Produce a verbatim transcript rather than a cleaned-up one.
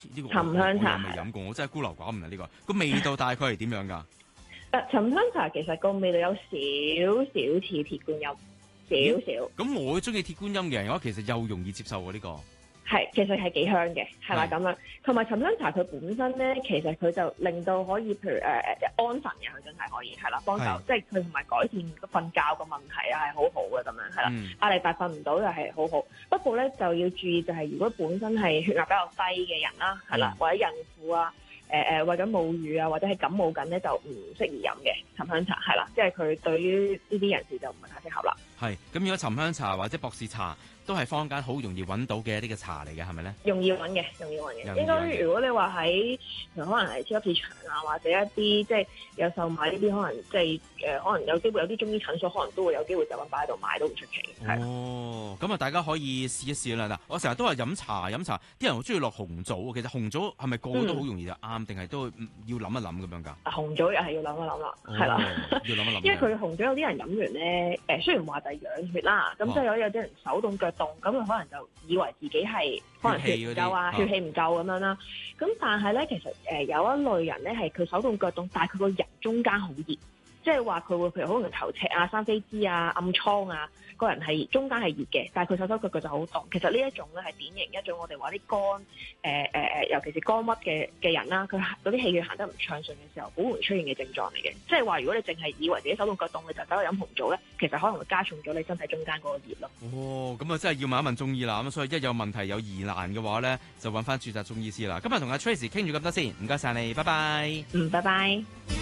呢個沉香茶我未飲過，我真係孤陋寡聞啊！呢個個味道大概係點樣㗎？ 誒沉香茶其實個味道有少少似鐵觀音，少少。 咁我中意鐵觀音嘅人嘅話，其實又容易接受喎呢個。 係，其實係幾香嘅，係啦係咁樣。同埋沉香茶佢本身咧，其實佢就令到可以，譬如誒誒、呃、安神嘅，佢真係可以係啦，幫手， 係即係佢同埋改善個瞓覺個問題啊，係好好嘅咁樣係啦。 嗯壓力大瞓唔到又係好好，不過咧就要注意就係如果本身係血壓比較低嘅人啦，係啦， 嗯或者孕婦啊。誒誒，為緊母乳啊，或者係感冒緊咧，就唔適宜飲嘅沉香茶，係啦，即係佢對於呢啲人士就唔係太適合啦。 係咁，如果沉香茶或者博士茶都係坊間好容易揾到嘅一啲嘅茶嚟嘅，係咪咧？ 容易揾嘅，容易揾嘅。 容易揾嘅應該如果你話喺可能係超級市場啊，或者一啲即係有售賣呢啲，可能即係誒，可能有機會有啲中醫診所，可能都會有機會就咁擺喺度買都唔出奇。係哦，咁啊，大家可以試一試啦。嗱，我成日都話飲茶飲茶，啲人好中意落紅棗。其實紅棗係咪個個都好容易就啱，定係、嗯、都要諗一諗咁樣㗎？ 紅棗又係要諗一諗啦，係啦、 哦，要諗一諗。 因為佢紅棗有啲人飲完咧，誒雖然話就係養血啦，咁即係有有啲人手凍腳凍，咁佢可能就以為自己係可能血唔夠啊，血氣唔夠咁樣啦。咁但係咧，其實誒有一類人咧係佢手凍腳凍，但係佢個人中間好熱。即係話佢會譬如可能頭赤啊、生痱滋啊、暗瘡啊，個人係中間係熱嘅，但係佢手手腳腳就好凍。其實呢一種咧係典型一種我哋話啲肝誒誒誒，尤其是肝鬱嘅嘅人啦，佢嗰啲氣血行得唔暢順嘅時候，好容易出現嘅症狀嚟嘅。即係話如果你淨係以為自己手凍腳凍，你就走去飲紅棗咧，其實可能會加重咗你身體中間嗰個熱咯。 哦，咁啊真係要問一問中醫啦。咁所以一有問題有疑難嘅話咧，就揾翻註冊中醫師啦。今日同阿 Tracy 傾住咁多先，唔該晒你，拜拜。 嗯，拜拜。